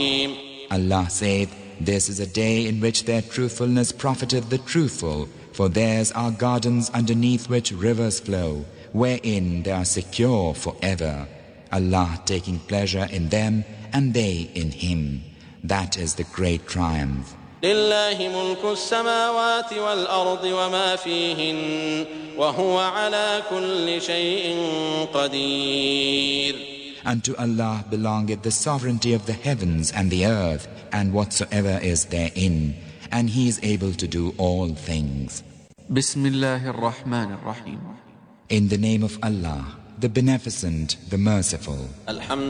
Allah saith, this is a day in which their truthfulness profiteth the truthful, for theirs are gardens underneath which rivers flow, wherein they are secure forever. Allah taking pleasure in them and they in Him. That is the great triumph. لله ملك السماوات والأرض وما فيهن وهو على كل شيء قدير. And to Allah belongeth the sovereignty of the heavens and the earth and whatsoever is therein, and He is able to do all things. بسم الله الرحمن الرحيم. In the name of Allah, the Beneficent, the Merciful.